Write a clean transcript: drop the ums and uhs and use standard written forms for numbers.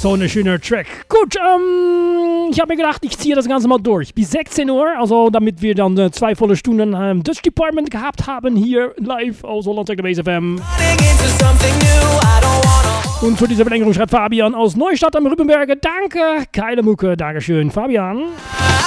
So ein schöner Track. Gut, ich habe mir gedacht, ich ziehe das Ganze mal durch. Bis 16 Uhr, also damit wir dann 2 volle Stunden Dutch Department gehabt haben hier live aus Holland Techno Base FM. Und für diese Verlängerung schreibt Fabian aus Neustadt am Rübenberge. Danke, geile Mucke, Dankeschön, Fabian.